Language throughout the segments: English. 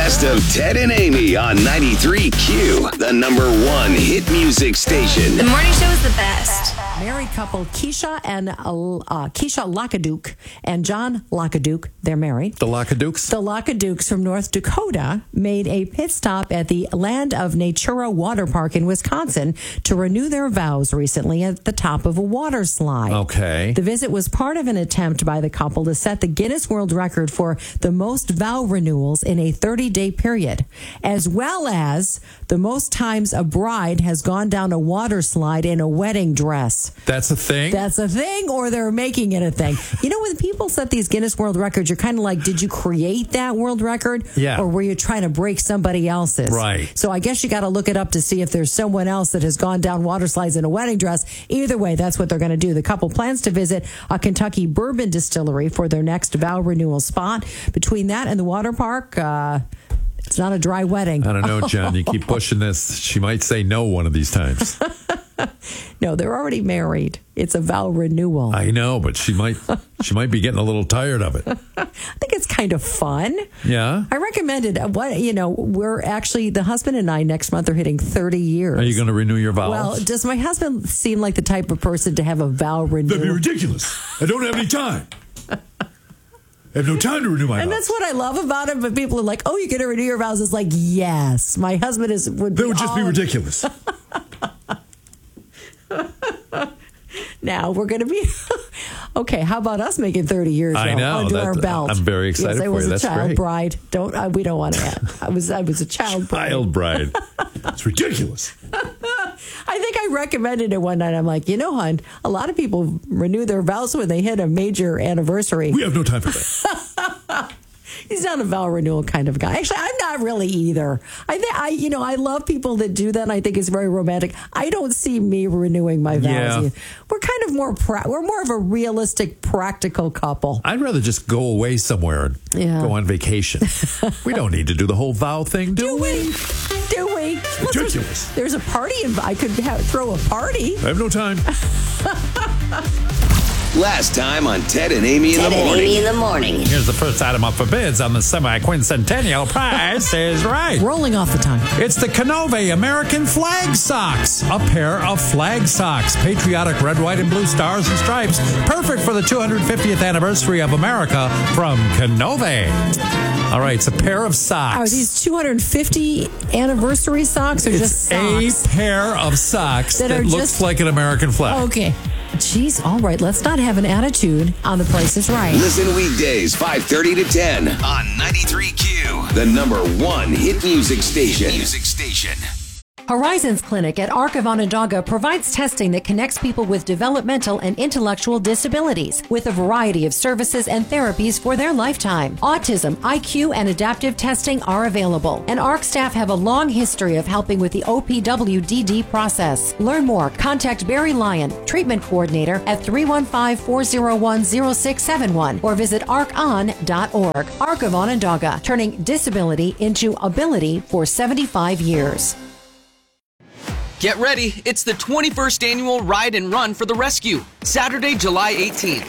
best of Ted and Amy on 93Q, the number one hit music station. The morning show is the best. Married couple Keisha Lakaduke and John Lakaduke, they're married. The Lakadukes? The Lakadukes from North Dakota made a pit stop at the Land of Natura Water Park in Wisconsin to renew their vows recently at the top of a water slide. Okay. The visit was part of an attempt by the couple to set the Guinness World Record for the most vow renewals in a 30-day period, as well as the most times a bride has gone down a water slide in a wedding dress. That's a thing? That's a thing, or they're making it a thing. You know, when people set these Guinness World Records, you're kind of like, did you create that world record? Yeah. Or were you trying to break somebody else's? Right. So I guess you got to look it up to see if there's someone else that has gone down water slides in a wedding dress. Either way, that's what they're going to do. The couple plans to visit a Kentucky bourbon distillery for their next vow renewal spot. Between that and the water park, it's not a dry wedding. I don't know, John. You keep pushing this. She might say no one of these times. No, they're already married. It's a vow renewal. I know, but she might be getting a little tired of it. I think it's kind of fun. Yeah. I recommend it. We're actually, the husband and I next month are hitting 30 years. Are you going to renew your vows? Well, does my husband seem like the type of person to have a vow renewal? That'd be ridiculous. I don't have any time. I have no time to renew my vows. And that's what I love about it. But people are like, "Oh, you're going to renew your vows?" It's like, yes, my husband would. That would just be ridiculous. Now we're going to be okay. How about us making 30 years I know, under our belt? I'm very excited yes, I for was you. a That's child great. bride. We don't want to. I was a child bride. Child bride. It's ridiculous. I think I recommended it one night. I'm like, hon, a lot of people renew their vows when they hit a major anniversary. We have no time for that. He's not a vow renewal kind of guy. Actually, I'm not really either. I love people that do that. And I think it's very romantic. I don't see me renewing my vows. Yeah. We're kind of we're more of a realistic, practical couple. I'd rather just go away somewhere and go on vacation. We don't need to do the whole vow thing, do we? Do we? Ridiculous. There's a party, and I could throw a party. I have no time. Last time on Ted and Amy in the Ted and morning. Amy in the morning. Here's the first item up for bids on the semi-quincentennial Price is Right. Rolling off the time. It's the Canove American Flag Socks. A pair of flag socks. Patriotic red, white, and blue stars and stripes. Perfect for the 250th anniversary of America from Canove. All right, it's a pair of socks. Are these 250 anniversary socks or just socks? A pair of socks that that are looks just like an American flag. Okay. Jeez, all right. Let's not have an attitude on The Price is Right. Listen weekdays 5:30 to 10 on 93Q, the number one hit music station. Horizons Clinic at Arc of Onondaga provides testing that connects people with developmental and intellectual disabilities with a variety of services and therapies for their lifetime. Autism, IQ, and adaptive testing are available. And Arc staff have a long history of helping with the OPWDD process. Learn more. Contact Barry Lyon, treatment coordinator at 315-401-0671 or visit arcon.org. Arc of Onondaga, turning disability into ability for 75 years. Get ready, it's the 21st annual Ride and Run for the Rescue, Saturday, July 18th.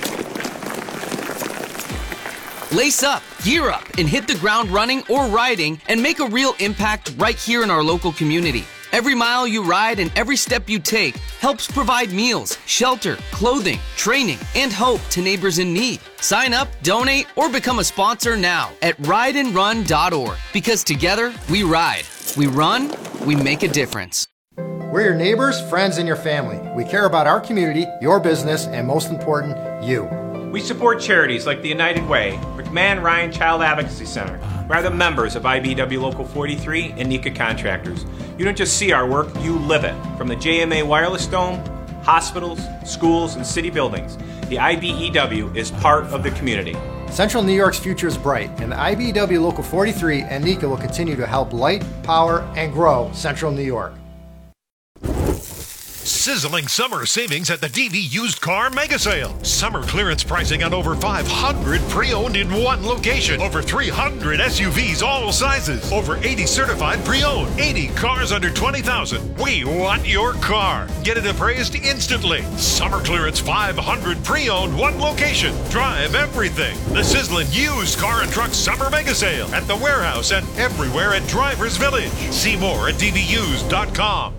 Lace up, gear up, and hit the ground running or riding and make a real impact right here in our local community. Every mile you ride and every step you take helps provide meals, shelter, clothing, training, and hope to neighbors in need. Sign up, donate, or become a sponsor now at rideandrun.org because together we ride, we run, we make a difference. We're your neighbors, friends, and your family. We care about our community, your business, and most important, you. We support charities like the United Way, McMahon Ryan Child Advocacy Center. We are the members of IBEW Local 43 and NECA Contractors. You don't just see our work, you live it. From the JMA Wireless Dome, hospitals, schools, and city buildings, the IBEW is part of the community. Central New York's future is bright, and the IBEW Local 43 and NECA will continue to help light, power, and grow Central New York. Sizzling summer savings at the DV Used Car Mega Sale. Summer clearance pricing on over 500 pre-owned in one location. Over 300 SUVs all sizes. Over 80 certified pre-owned. 80 cars under $20,000. We want your car. Get it appraised instantly. Summer clearance 500 pre-owned, one location. Drive everything. The sizzling Used Car and Truck Summer Mega Sale at the warehouse and everywhere at Drivers Village. See more at dvused.com.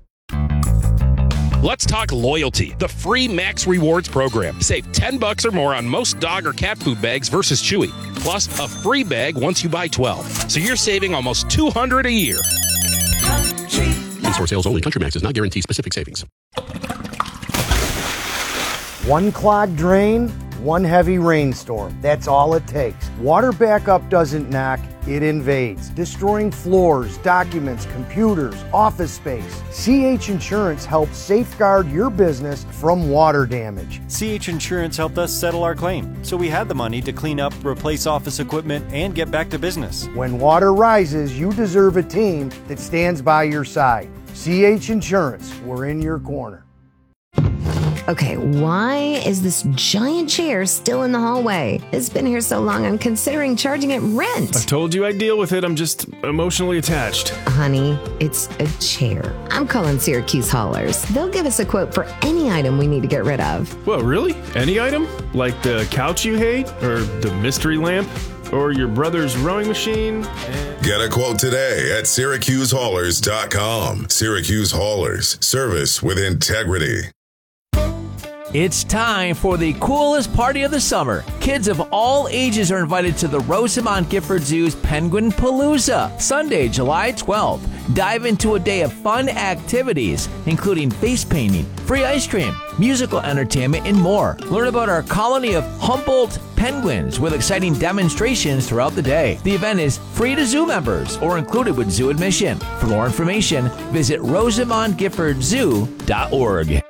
Let's talk loyalty. The free Max Rewards program. Save $10 or more on most dog or cat food bags versus Chewy. Plus a free bag once you buy 12. So you're saving almost $200 a year. In-store sales only. Country Max does not guarantee specific savings. One clogged drain, one heavy rainstorm. That's all it takes. Water backup doesn't knock, it invades, destroying floors, documents, computers, office space. CH Insurance helps safeguard your business from water damage. CH Insurance helped us settle our claim, so we had the money to clean up, replace office equipment, and get back to business. When water rises, you deserve a team that stands by your side. CH Insurance, we're in your corner. Okay, why is this giant chair still in the hallway? It's been here so long, I'm considering charging it rent. I told you I'd deal with it. I'm just emotionally attached. Honey, it's a chair. I'm calling Syracuse Haulers. They'll give us a quote for any item we need to get rid of. Well, really? Any item? Like the couch you hate? Or the mystery lamp? Or your brother's rowing machine? Get a quote today at SyracuseHaulers.com. Syracuse Haulers. Service with integrity. It's time for the coolest party of the summer. Kids of all ages are invited to the Rosamond Gifford Zoo's Penguin Palooza, Sunday, July 12th. Dive into a day of fun activities, including face painting, free ice cream, musical entertainment, and more. Learn about our colony of Humboldt penguins with exciting demonstrations throughout the day. The event is free to zoo members or included with zoo admission. For more information, visit RosamondGiffordZoo.org.